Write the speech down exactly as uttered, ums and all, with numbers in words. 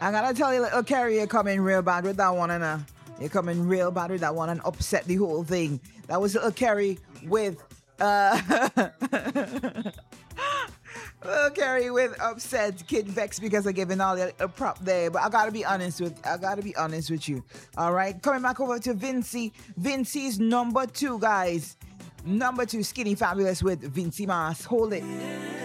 I gotta tell you, little Kerry, you're coming real bad with that one, and uh, you're coming real bad with that one and upset the whole thing. That was little Kerry with uh little Kerry with upset Kid Vex because of giving all the a prop there. But I gotta be honest with I gotta be honest with you. All right, coming back over to Vincy. Vincy's number two, guys. Number two, Skinny Fabulous with Vincy Mas. Hold it.